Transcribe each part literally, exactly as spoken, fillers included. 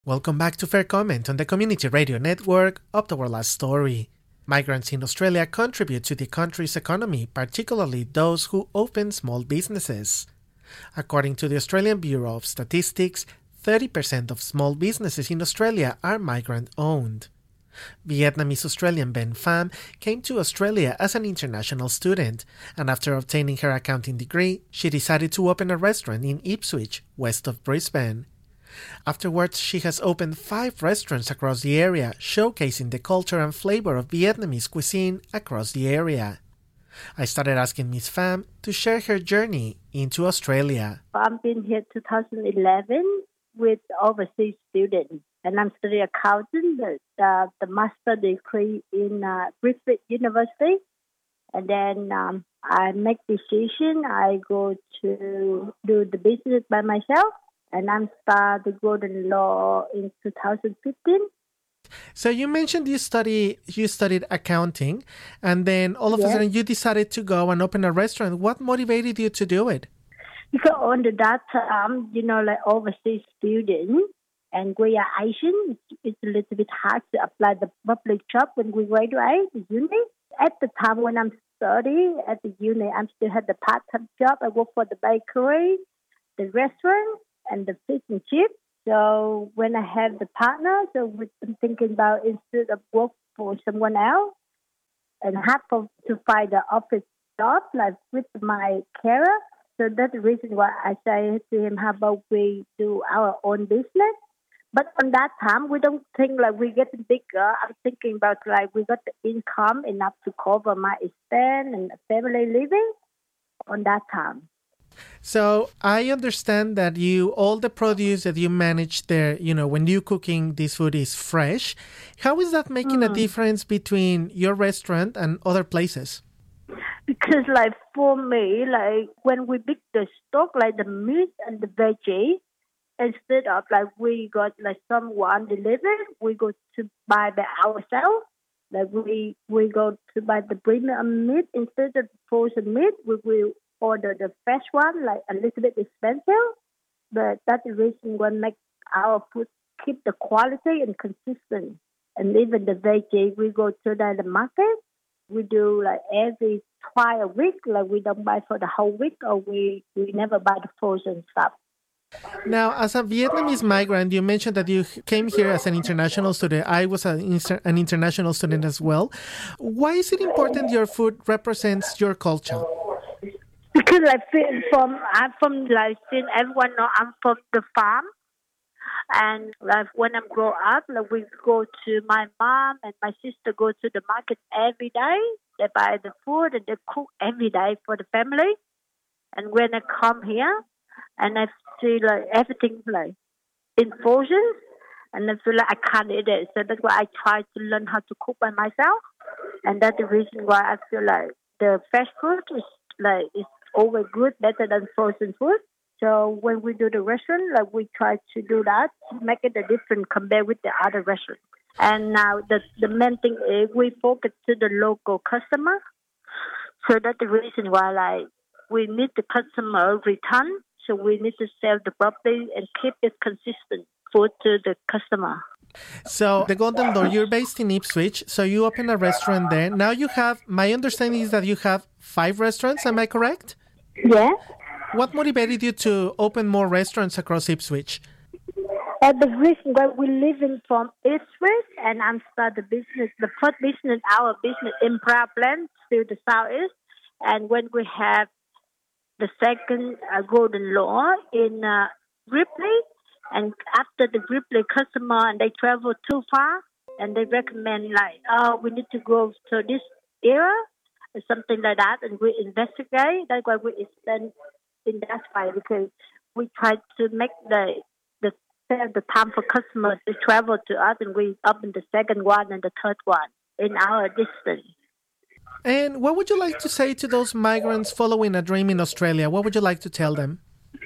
Welcome back to Fair Comment on the Community Radio Network of Our Last Story. Migrants in Australia contribute to the country's economy, particularly those who open small businesses. According to the Australian Bureau of Statistics, thirty percent of small businesses in Australia are migrant-owned. Vietnamese-Australian Ben Pham came to Australia as an international student, and after obtaining her accounting degree, she decided to open a restaurant in Ipswich, west of Brisbane. Afterwards, she has opened five restaurants across the area, showcasing the culture and flavor of Vietnamese cuisine across the area. I started asking Miss Pham to share her journey into Australia. I've been here two thousand eleven with overseas students, and I'm studying accounting, the, the, the master degree in uh, Griffith University. And then um, I make decision. I go to do the business by myself. And I'm started the Golden Law in two thousand fifteen. So you mentioned you study you studied accounting, and then all of Yes. a sudden you decided to go and open a restaurant. What motivated you to do it? Because on that time, you know, like overseas student, and we are Asian, it's, it's a little bit hard to apply the public job when we graduate the uni. At the time when I'm studying at the uni, I still had the part-time job. I work for the bakery, the restaurant, and the fish and chips. So when I have the partner, so I'm thinking about instead of work for someone else and have to to find the office job like with my career. So that's the reason why I say to him, how about we do our own business? But on that time, we don't think like we getting bigger. I'm thinking about like we got the income enough to cover my expense and family living on that time. So I understand that you all the produce that you manage there, you know, when you cooking this food is fresh. How is that making a Mm. difference between your restaurant and other places? Because like for me, like when we pick the stock, like the meat and the veggie, instead of like we got like someone delivered, we go to buy by ourselves. Like we we go to buy the premium meat instead of frozen meat. We will order the fresh one, like a little bit expensive, but that's the reason why make our food keep the quality and consistent. And even the veggie, we go to the, the market. We do like every twice a week, like we don't buy for the whole week, or we, we never buy the frozen stuff. Now, as a Vietnamese migrant, you mentioned that you came here as an international student. I was an, inter- an international student as well. Why is it important your food represents your culture? Because like from I'm from like since everyone know I'm from the farm, and like when I grow up, like we go to my mom and my sister go to the market every day. They buy the food and they cook every day for the family. And when I come here, and I see like everything like in frozen, and I feel like I can't eat it. So that's why I try to learn how to cook by myself, and that's the reason why I feel like the fresh food is like is always good, better than frozen food. So when we do the restaurant, like we try to do that to make it a different compared with the other restaurants. And now the the main thing is we focus to the local customer. So that's the reason why like we need the customer return. So we need to sell the property and keep it consistent food to the customer. So the Golden Door, you're based in Ipswich, so you open a restaurant there. Now you have, my understanding is that you have five restaurants, am I correct? Yeah. What motivated you to open more restaurants across Ipswich? And the reason why we living from Ipswich and I'm start the business, the first business, our business in Prowland, still the southeast. And when we have the second uh, Golden Law in uh, Ripley, and after the Ripley customer and they travel too far, and they recommend like, oh, we need to go to this area, or something like that, and we investigate. That's why we spend in that way because we try to make the the the time for customers to travel to us, and we open the second one and the third one in our distance. And what would you like to say to those migrants following a dream in Australia? What would you like to tell them?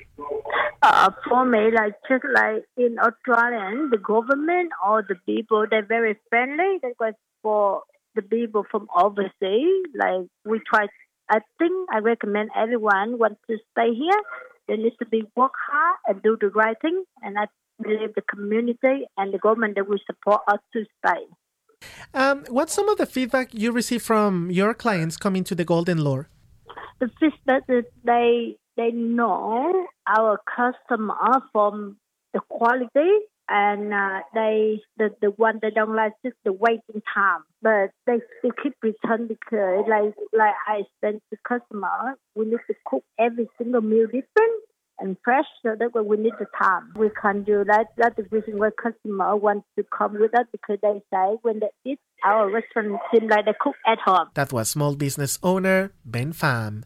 Uh, for me, like just like in Australia, the government or the people, they're very friendly. That's why for the people from overseas, like we try. I think I recommend everyone wants to stay here. They need to be work hard and do the right thing. And I believe the community and the government that will support us to stay. Um, what's some of the feedback you receive from your clients coming to the Golden Lure? The feedback is they they know our customer from the quality, and uh, they the the one they don't like is the waiting time. But they, they keep return because like like I explained to customer, we need to cook every single meal different and fresh, so that's why we need the time. We can't do that. That's the reason why customer wants to come with us, because they say when they eat our restaurant, it seems like they cook at home. That was small business owner Ben Pham.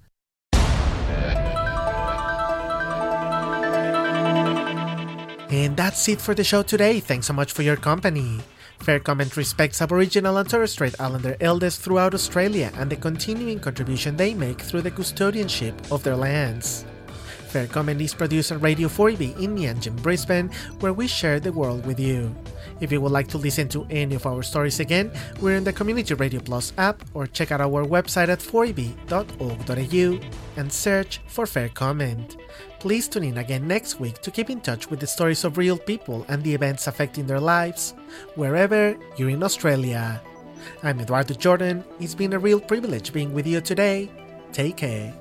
And that's it for the show today. Thanks so much for your company. Fair Comment respects Aboriginal and Torres Strait Islander elders throughout Australia and the continuing contribution they make through the custodianship of their lands. Fair Comment is produced on Radio four E B in Meanjin, Brisbane, where we share the world with you. If you would like to listen to any of our stories again, we're in the Community Radio Plus app, or check out our website at four e b dot org dot a u and search for Fair Comment. Please tune in again next week to keep in touch with the stories of real people and the events affecting their lives, wherever you're in Australia. I'm Eduardo Jordan. It's been a real privilege being with you today. Take care.